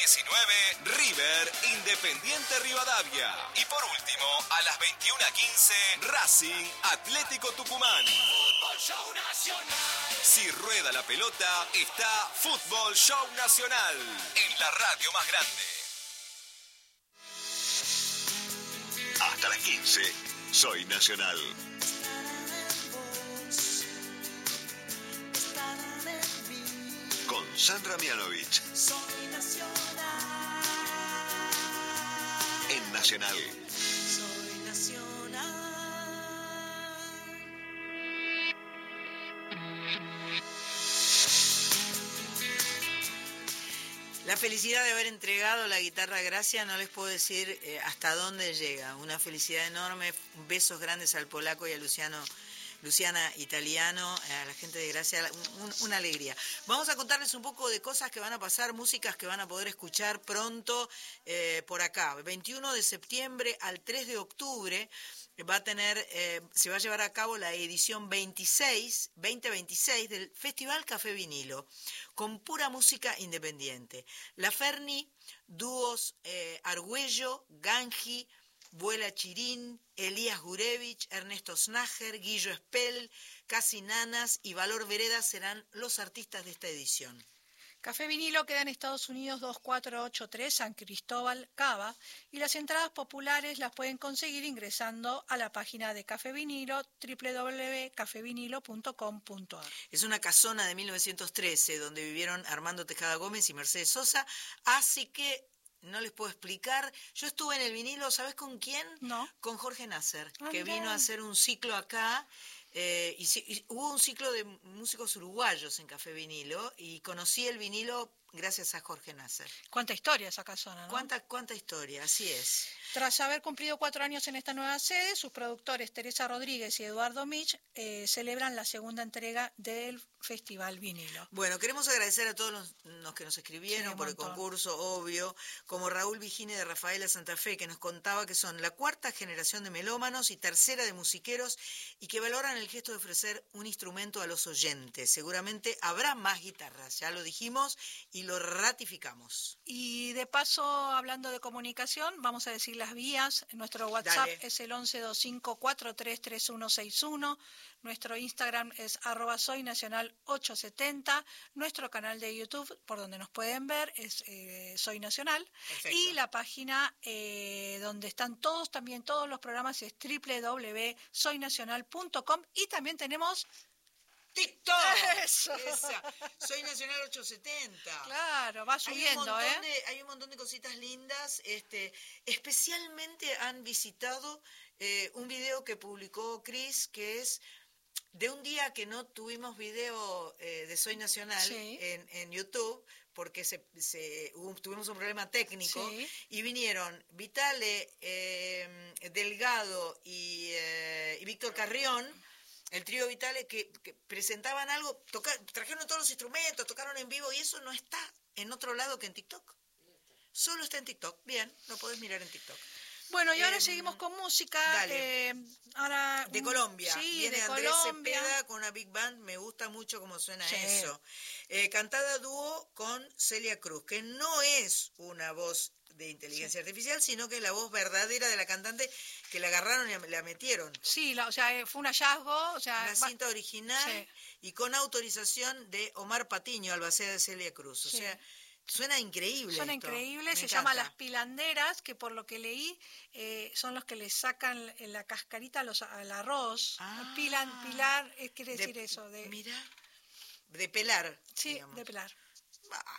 19, River Independiente Rivadavia. Y por último, a las 21:15, Racing Atlético Tucumán. Fútbol Show Nacional. Si rueda la pelota, está Fútbol Show Nacional en la radio más grande. Hasta las 15, Soy Nacional. Con Sandra Mianovich. Soy nacional. En Nacional. Soy nacional. La felicidad de haber entregado la guitarra a Gracia, no les puedo decir hasta dónde llega. Una felicidad enorme, besos grandes al polaco y a Luciana Italiano, a la gente de Gracia, una alegría. Vamos a contarles un poco de cosas que van a pasar, músicas que van a poder escuchar pronto por acá. 21 de septiembre al 3 de octubre se va a llevar a cabo la edición 2026 del Festival Café Vinilo, con pura música independiente. La Ferni, dúos Argüello, Ganji, Vuela Chirín, Elías Gurevich, Ernesto Snager, Guillo Espel, Casi Nanas y Valor Vereda serán los artistas de esta edición. Café Vinilo queda en Estados Unidos 2483 San Cristóbal Cava y las entradas populares las pueden conseguir ingresando a la página de Café Vinilo www.cafevinilo.com.ar. Es una casona de 1913 donde vivieron Armando Tejada Gómez y Mercedes Sosa, así que no les puedo explicar. Yo estuve en el vinilo, ¿sabes con quién? No. Con Jorge Nasser, que mirá. vino a hacer un ciclo acá. Y hubo un ciclo de músicos uruguayos en Café Vinilo y conocí el vinilo gracias a Jorge Nasser. Cuánta historia esa casona, ¿no? Cuánta historia, así es. Tras haber cumplido 4 años en esta nueva sede, sus productores Teresa Rodríguez y Eduardo Mich celebran la segunda entrega del Festival Vinilo. Bueno, queremos agradecer a todos los que nos escribieron por el concurso, obvio, como Raúl Vigine de Rafaela Santa Fe, que nos contaba que son la 4ª generación de melómanos y 3ª de musiqueros y que valoran el gesto de ofrecer un instrumento a los oyentes. Seguramente habrá más guitarras, ya lo dijimos y lo ratificamos. Y de paso, hablando de comunicación, vamos a decir las vías. Nuestro WhatsApp Dale. es el 1125433161. Nuestro Instagram es @soynacional870. Nuestro canal de YouTube, por donde nos pueden ver, es Soy Nacional. Perfecto. Y la página donde están todos los programas es www.soynacional.com. Y también tenemos TikTok. Eso. Esa. Soy Nacional 870. Claro, va subiendo, hay un montón de cositas lindas. Especialmente han visitado un video que publicó Cris, que es de un día que no tuvimos video de Soy Nacional Sí. en YouTube, porque tuvimos un problema técnico, Sí. y vinieron Vitale, Delgado y Víctor Carrión, el trío Vitale, que presentaban algo, trajeron todos los instrumentos, tocaron en vivo, y eso no está en otro lado que en TikTok. Solo está en TikTok. Bien, lo podés mirar en TikTok. Bueno, y ahora seguimos con música. Dale. Ahora, De Colombia. Sí, Viene de Andrés Colombia. Cepeda con una big band. Me gusta mucho cómo suena Sí. eso. Cantada dúo con Celia Cruz, que no es una voz de inteligencia artificial, sino que es la voz verdadera de la cantante, que la agarraron y la metieron. Sí, fue un hallazgo. Una cinta original, Sí. y con autorización de Omar Patiño, albacea de Celia Cruz. O Sí. sea, suena increíble. Suena esto. increíble, Me se encanta. llama Las Pilanderas, que por lo que leí son los que le sacan la cascarita al arroz. Ah. Pilar, quiere decir eso. Mira, de pelar. Sí, digamos. de pelar. Bah,